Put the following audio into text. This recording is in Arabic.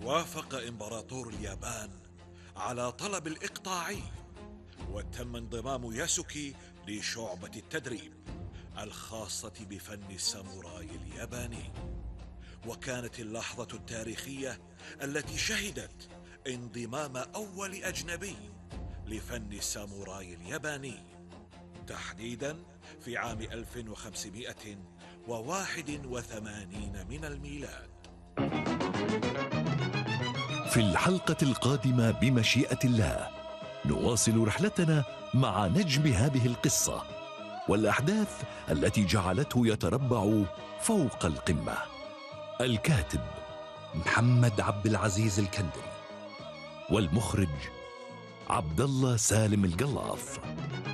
وافق إمبراطور اليابان على طلب الإقطاعي، وتم انضمام ياسوكي لشعبة التدريب الخاصة بفن الساموراي الياباني. وكانت اللحظة التاريخية التي شهدت انضمام أول أجنبي لفن الساموراي الياباني، تحديدا في عام 1581 من الميلاد. في الحلقة القادمة بمشيئة الله نواصل رحلتنا مع نجم هذه القصة والأحداث التي جعلته يتربع فوق القمة. الكاتب محمد عبد العزيز الكندري، والمخرج عبد الله سالم القلاف.